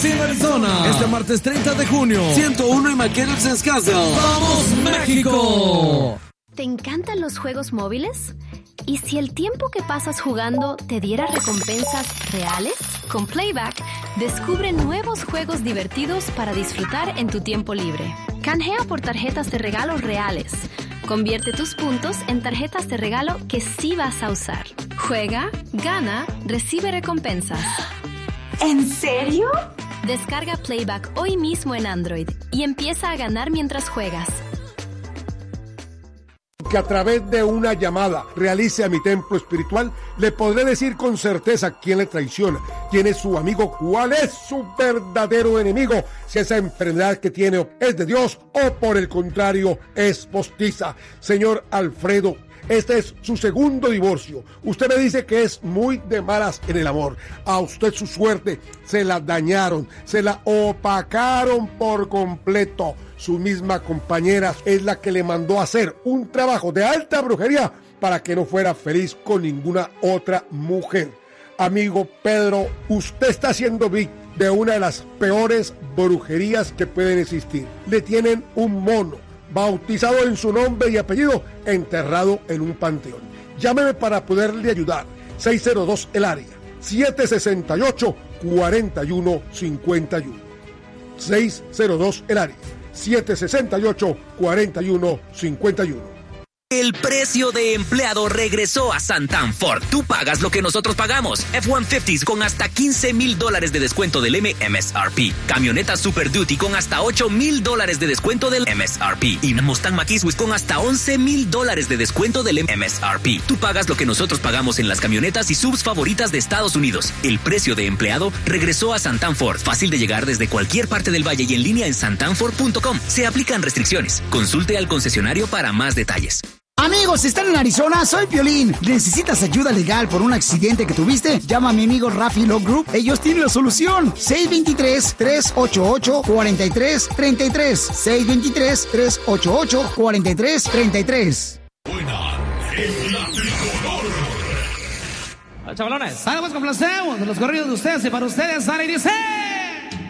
Scottsdale, Arizona. Este martes 30 de junio. 101 y McKinnon's Castle. ¡Vamos, México! ¿Te encantan los juegos móviles? ¿Y si el tiempo que pasas jugando te diera recompensas reales? Con Playback, descubre nuevos juegos divertidos para disfrutar en tu tiempo libre. Canjea por tarjetas de regalo reales. Convierte tus puntos en tarjetas de regalo que sí vas a usar. Juega, gana, recibe recompensas. ¿En serio? Descarga Playback hoy mismo en Android y empieza a ganar mientras juegas. Que a través de una llamada realice a mi templo espiritual, le podré decir con certeza quién le traiciona, quién es su amigo, cuál es su verdadero enemigo, si esa enfermedad que tiene es de Dios o por el contrario es postiza. Señor Alfredo, este es su segundo divorcio. Usted me dice que es muy de malas en el amor. A usted su suerte se la dañaron, se la opacaron por completo. Su misma compañera es la que le mandó a hacer un trabajo de alta brujería para que no fuera feliz con ninguna otra mujer. Amigo Pedro, usted está siendo víctima de una de las peores brujerías que pueden existir. Le tienen un mono bautizado en su nombre y apellido, enterrado en un panteón. Llámeme para poderle ayudar. 602 el área, 768-4151. 602 el área, 768-4151. El precio de empleado regresó a Santan Ford. Tú pagas lo que nosotros pagamos. F-150s con hasta $15,000 de descuento del MSRP. Camionetas Super Duty con hasta $8,000 de descuento del MSRP. Y Mustang Mach-E con hasta $11,000 de descuento del MSRP. Tú pagas lo que nosotros pagamos en las camionetas y subs favoritas de Estados Unidos. El precio de empleado regresó a Santan Ford. Fácil de llegar desde cualquier parte del valle y en línea en santanford.com. Se aplican restricciones. Consulte al concesionario para más detalles. Amigos, si están en Arizona, soy Piolín. ¿Necesitas ayuda legal por un accidente que tuviste? Llama a mi amigo Rafi Law Group. Ellos tienen la solución. 623-388-4333. 623-388-4333. Chavalones, vamos, complacemos de los corridos de ustedes y para ustedes sale y dice...